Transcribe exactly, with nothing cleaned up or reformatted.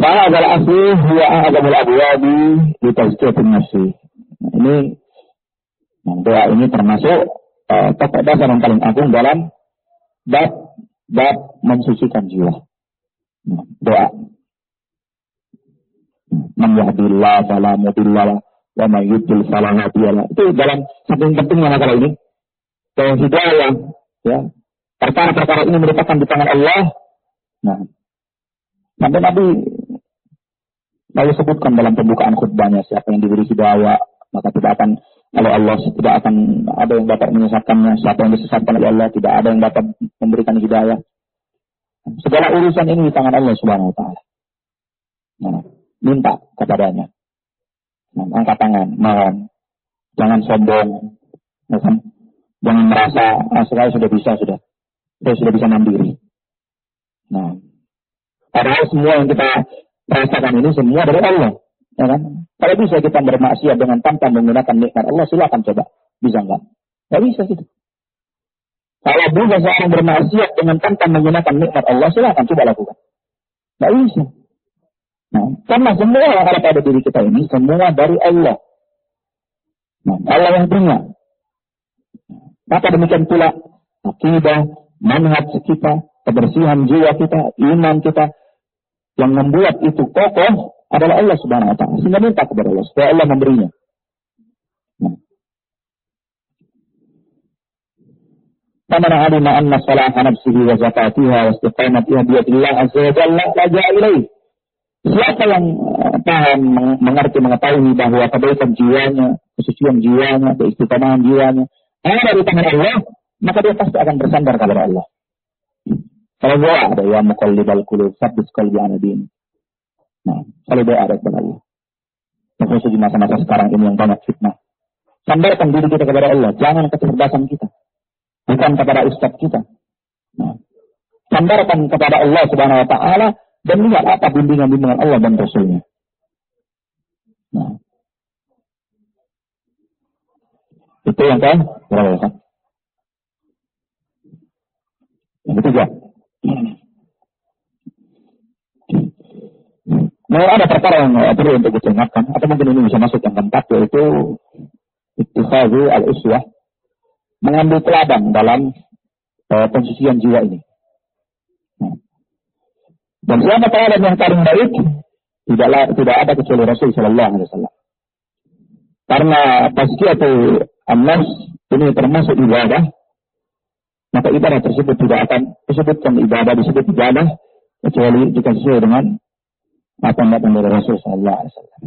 Fa'adal asli huwa a'adamul abwabi li tazkiyatin nafsi. Nah, ini nah, doa ini termasuk uh, pokok dasar yang paling agung dalam bab bab mensucikan jiwa. Nah, doa. Man yahdihillahu fala mudilla lahu wa man yudlil fala hadiya lahu. Itu dalam saking pentingnya masalah ini. Bahwa hidayah, ya, perkara-perkara ini merupakan di tangan Allah. Nah, sampai Nabi lalu sebutkan dalam pembukaan khutbahnya, siapa yang diberi hidayah maka tidak akan oleh Allah tidak akan ada yang dapat menyesatkannya, siapa yang disesatkan oleh Allah tidak ada yang dapat memberikan hidayah. Segala urusan ini di tangan Allah Subhanahu wa taala. Nah, minta kepadanya. Nah, angkat tangan, mohon. Jangan sombong. Ya kan? Jangan merasa ah, saya sudah bisa sudah. Saya sudah bisa mandiri. Nah, padahal semua yang kita rasakan ini semua dari Allah, ya kan? Kalau bisa kita bermaksiat dengan tanpa menggunakan nikmat Allah, silakan coba. Bisa enggak? Enggak bisa gitu. Kalau bisa seorang bermaksiat dengan tanpa menggunakan nikmat Allah, silakan coba lakukan. Enggak bisa. Nah, karena semua yang ada pada diri kita ini semua dari Allah. Nah, Allah yang punya. Maka demikian pula akidah, manhaj kita, kebersihan jiwa kita, iman kita, yang membuat itu kokoh adalah Allah Subhanahu wa taala. Sehingga minta kepada Allah supaya Allah memberinya. Nah. Faman alima anna salaha nafsihi wa zakatiha wa istiqamatiha bi yadillah azza wa jalla laja ilaih. Siapa yang paham, mengerti, mengetahui bahwa kebaikan jiwanya, kesucian jiwanya, keistiqomahan jiwanya ada di tangan Allah, maka dia pasti akan bersandar kepada Allah. Kalau doa ada ya muqallibal qulub tsabbit qalbi ala din. Nah, kalau doa ada kepada Allah. Terus di masa-masa sekarang ini yang banyak fitnah. Sandarkan diri kita kepada Allah, jangan kecerdasan kita. Bukan kepada ustaz kita. Nah, sandarkan kepada Allah Subhanahu wa taala dan lihat apa bimbingan-bimbingan Allah dan Rasul-Nya. Nah. Itu yang kan? Berapa kan? Yang ketiga. Nah, ada perkara yang perlu untuk diingatkan, atau mungkin ini bisa masuk yang keempat, yaitu ittikhadhu al-uswah, mengambil teladan dalam uh, pensucian jiwa ini. Nah. Dan siapa teladan yang paling baik, tidaklah tidak ada kecuali Rasul Sallallahu Alaihi Wasallam. Karena tazkiyatu an-nafs ini termasuk ibadah, maka ibadah tersebut tidak akan disebutkan ibadah, disebut ibadah kecuali jika sesuai dengan apa yang datang dari Rasul Sallallahu Alaihi Wasallam.